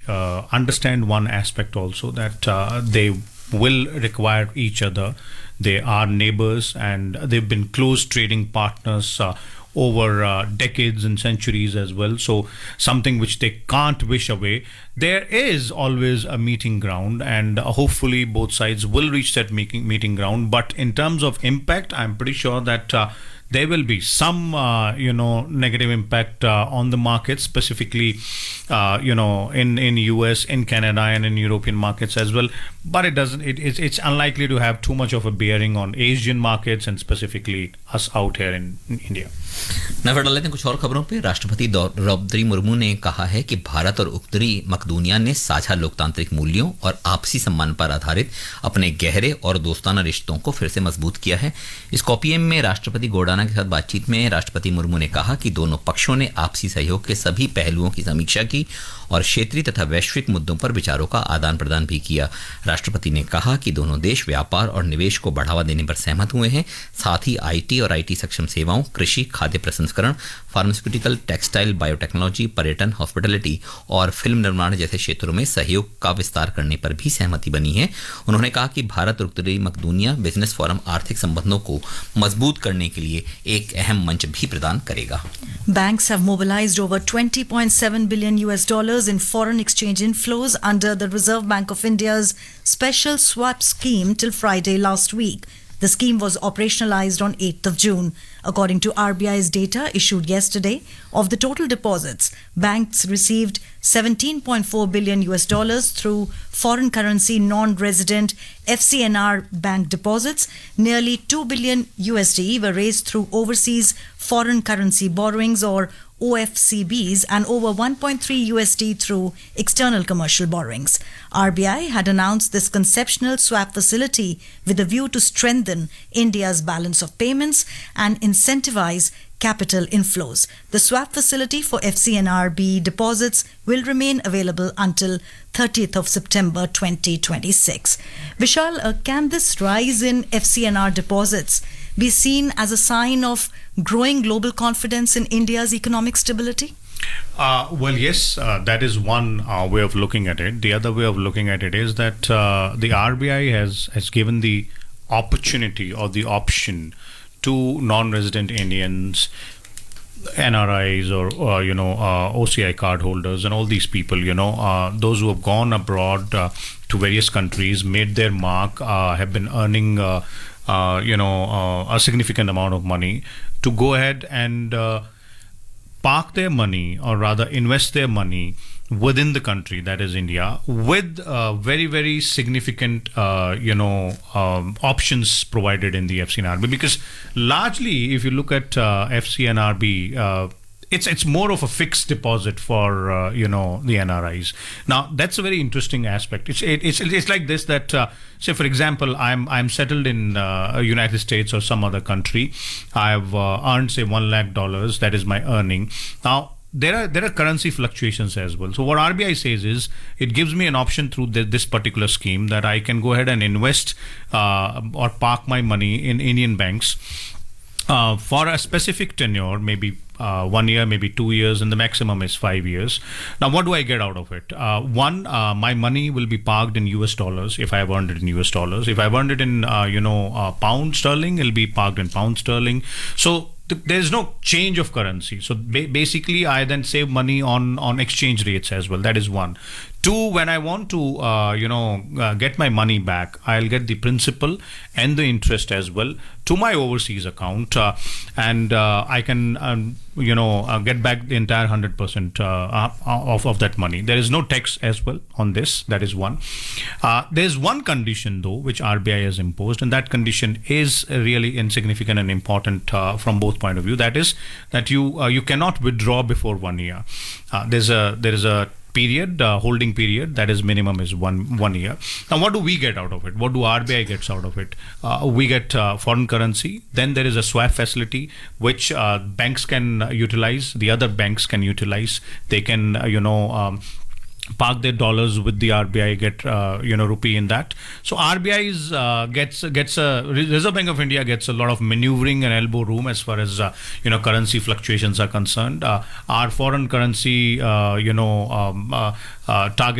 understand one aspect also, that they will require each other. They are neighbors, and they've been close trading partners over decades and centuries as well. So something which they can't wish away. There is always a meeting ground, and hopefully both sides will reach that meeting ground. But in terms of impact, I'm pretty sure that there will be some, negative impact on the market, specifically, in US, in Canada, and in European markets as well. But it's unlikely to have too much of a bearing on Asian markets and specifically us out here in India. नजर डाल लेते हैं कुछ और खबरों पे। राष्ट्रपति द्रौपदी मुर्मू ने कहा है कि भारत और उत्तरी मकदूनिया ने साझा लोकतांत्रिक मूल्यों और आपसी सम्मान पर आधारित अपने गहरे और दोस्ताना रिश्तों को फिर से मजबूत किया है। स्कॉपिये में राष्ट्रपति गोडाना के साथ बातचीत में राष्ट्रपति मुर्मू ने कहा कि दोनों पक्षों ने आपसी सहयोग के सभी पहलुओं की समीक्षा की और क्षेत्रीय तथा वैश्विक मुद्दों पर विचारों का आदान प्रदान भी किया। राष्ट्रपति ने कहा कि दोनों देश व्यापार और निवेश को बढ़ावा देने पर सहमत हुए हैं। साथ ही आईटी और आईटी सक्षम सेवाओं, कृषि, खाद्य प्रसंस्करण, फार्मास्यूटिकल, टेक्सटाइल, बायोटेक्नोलॉजी, पर्यटन, हॉस्पिटैलिटी और फिल्म निर्माण जैसे क्षेत्रों में सहयोग का विस्तार करने पर भी सहमति बनी है। उन्होंने कहा कि भारत और उत्तरी मकदूनिया बिजनेस फोरम आर्थिक संबंधों को मजबूत करने के लिए एक अहम मंच भी प्रदान करेगा। Banks have mobilized over $20.7 billion in foreign exchange inflows under the Reserve Bank of India's special swap scheme till Friday last week. The scheme was operationalized on 8th of June. According to RBI's data issued yesterday, of the total deposits, banks received $17.4 billion through foreign currency non-resident FCNR bank deposits. Nearly $2 billion were raised through overseas foreign currency borrowings or OFCBs and over $1.3 through external commercial borrowings. RBI had announced this conceptual swap facility with a view to strengthen India's balance of payments and incentivize capital inflows. The swap facility for FCNRB deposits will remain available until 30th of September 2026. Vishal, can this rise in FCNR deposits be seen as a sign of growing global confidence in India's economic stability? Well, yes, that is one way of looking at it. The other way of looking at it is that the RBI has given the opportunity or the option to non-resident Indians, NRIs or OCI card holders and all these people, those who have gone abroad to various countries, made their mark, have been earning a significant amount of money, to go ahead and park their money, or rather invest their money within the country, that is India, with very, very significant options provided in the FCNRB. Because largely, if you look at FCNRB, it's more of a fixed deposit for the NRIs. Now that's a very interesting aspect. It's like this, that say for example, I'm settled in United States or some other country. I've earned say $1 lakh. That is my earning. Now there are currency fluctuations as well. So what RBI says is, it gives me an option through this particular scheme that I can go ahead and invest or park my money in Indian banks for a specific tenure, maybe 1 year, maybe 2 years, and the maximum is 5 years. Now, what do I get out of it? One, my money will be parked in US dollars if I have earned it in US dollars. If I've earned it in pound sterling, it'll be parked in pound sterling. So there's no change of currency. So basically, I then save money on exchange rates as well. That is one. Two, when I want to get my money back, I'll get the principal and the interest as well to my overseas account, and I can get back the entire 100% of that money. There is no tax as well on this. That is one. There's one condition though which RBI has imposed, and that condition is really insignificant and important from both point of view. That is that you cannot withdraw before 1 year. There is a period, holding period, that is minimum is one year. Now, what do we get out of it? What do RBI gets out of it? We get foreign currency. Then there is a swap facility which banks can utilize. The other banks can utilize. They can park their dollars with the RBI, get rupee in that. So RBI gets Reserve Bank of India gets a lot of maneuvering and elbow room as far as currency fluctuations are concerned. Our foreign currency target